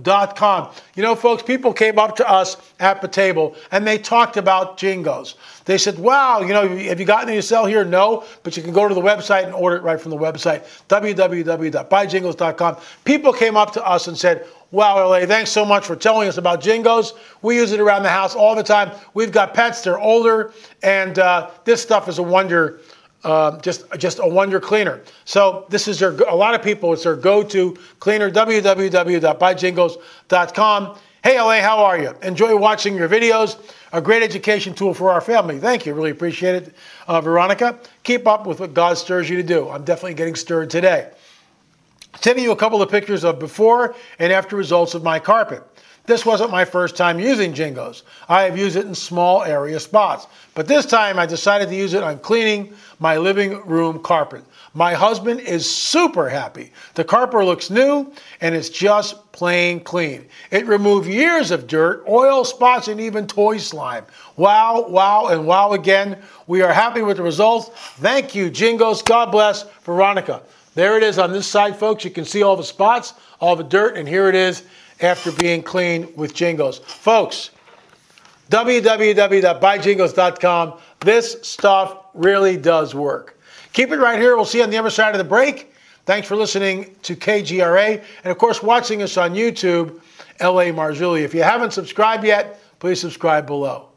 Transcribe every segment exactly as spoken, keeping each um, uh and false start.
dot com. You know, folks, people came up to us at the table and they talked about Jingos. They said, wow, you know, have you gotten any to sell here? No, but you can go to the website and order it right from the website, w w w dot buy jingos dot com. People came up to us and said, wow, L A, thanks so much for telling us about Jingos. We use it around the house all the time. We've got pets, they're older, and uh, this stuff is a wonder. Uh, just just a wonder cleaner. So this is their, a lot of people, it's their go-to cleaner, w w w dot buy jingos dot com. Hey, L A, how are you? Enjoy watching your videos. A great education tool for our family. Thank you. Really appreciate it, uh, Veronica. Keep up with what God stirs you to do. I'm definitely getting stirred today. Sending you a couple of pictures of before and after results of my carpet. This wasn't my first time using Jingos. I have used it in small area spots. But this time I decided to use it on cleaning my living room carpet. My husband is super happy. The carpet looks new and it's just plain clean. It removed years of dirt, oil spots, and even toy slime. Wow, wow, and wow again. We are happy with the results. Thank you, Jingos. God bless, Veronica. There it is on this side, folks. You can see all the spots, all the dirt, and here it is after being cleaned with Jingos. Folks, w w w dot buy jingos dot com. This stuff really does work. Keep it right here. We'll see you on the other side of the break. Thanks for listening to K G R A. And, of course, watching us on YouTube, L A Marzulli. If you haven't subscribed yet, please subscribe below.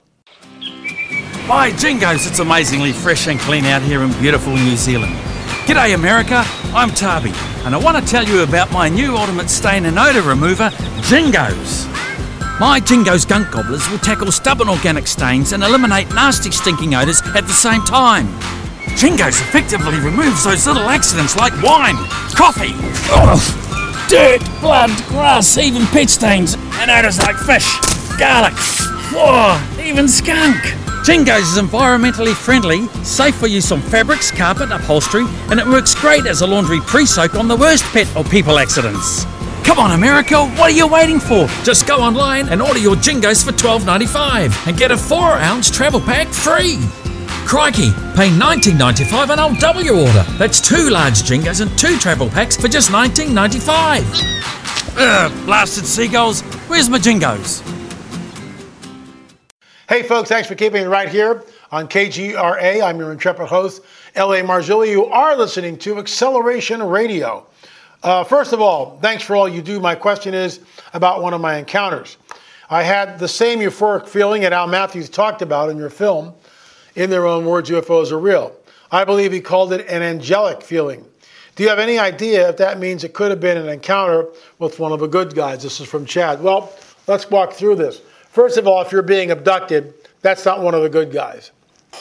By Jingos, it's amazingly fresh and clean out here in beautiful New Zealand. G'day America, I'm Tarby, and I want to tell you about my new ultimate stain and odour remover, Jingos. My Jingos Gunk Gobblers will tackle stubborn organic stains and eliminate nasty stinking odours at the same time. Jingos effectively removes those little accidents like wine, coffee, oh, dirt, blood, grass, even pet stains, and odours like fish, garlic, oh, even skunk. Jingos is environmentally friendly, safe for use on fabrics, carpet, upholstery, and it works great as a laundry pre-soak on the worst pet or people accidents. Come on America, what are you waiting for? Just go online and order your Jingos for twelve ninety-five and get a four ounce travel pack free. Crikey, pay nineteen ninety-five and I'll double your order. That's two large Jingos and two travel packs for just nineteen ninety-five. Ugh, blasted seagulls, where's my Jingos? Hey folks, thanks for keeping it right here on K G R A. I'm your intrepid host, L A Marzulli. You are listening to Acceleration Radio. Uh, first of all, thanks for all you do. My question is about one of my encounters. I had the same euphoric feeling that Al Matthews talked about in your film, In Their Own Words, U F Os Are Real. I believe he called it an angelic feeling. Do you have any idea if that means it could have been an encounter with one of the good guys? This is from Chad. Well, let's walk through this. First of all, if you're being abducted, that's not one of the good guys.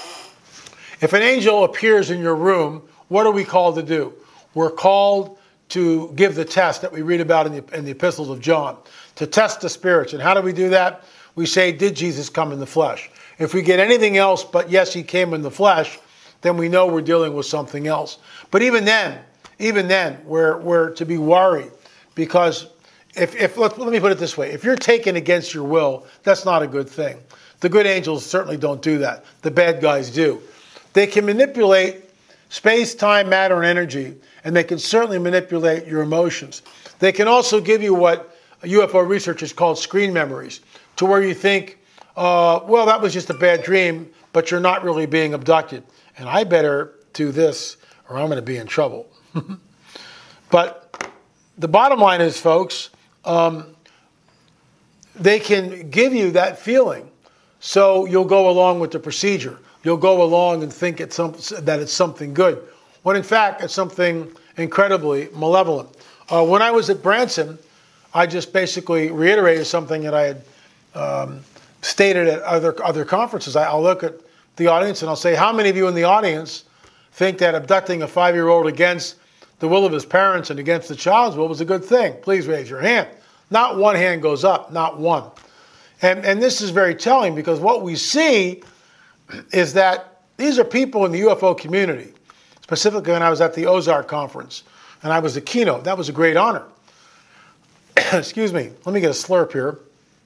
If an angel appears in your room, what are we called to do? We're called to give the test that we read about in the, in the epistles of John, to test the spirits. And how do we do that? We say, did Jesus come in the flesh? If we get anything else but yes, he came in the flesh, then we know we're dealing with something else. But even then, even then, we're, we're to be worried because If, if let, let me put it this way. If you're taken against your will, that's not a good thing. The good angels certainly don't do that. The bad guys do. They can manipulate space, time, matter, and energy, and they can certainly manipulate your emotions. They can also give you what U F O researchers call screen memories, to where you think, uh, well, that was just a bad dream, but you're not really being abducted. And I better do this or I'm going to be in trouble. But the bottom line is, folks, Um, they can give you that feeling, so you'll go along with the procedure. You'll go along and think it's some, that it's something good, when in fact it's something incredibly malevolent. Uh, when I was at Branson, I just basically reiterated something that I had um, stated at other other conferences. I, I'll look at the audience and I'll say, how many of you in the audience think that abducting a five-year-old against the will of his parents and against the child's will was a good thing? Please raise your hand. Not one hand goes up, not one. And, and this is very telling because what we see is that these are people in the U F O community. Specifically when I was at the Ozark conference and I was the keynote. That was a great honor. Excuse me. Let me get a slurp here.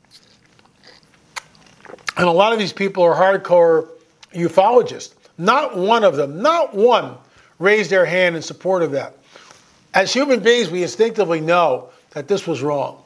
And a lot of these people are hardcore ufologists. Not one of them, not one raised their hand in support of that. As human beings, we instinctively know that this was wrong.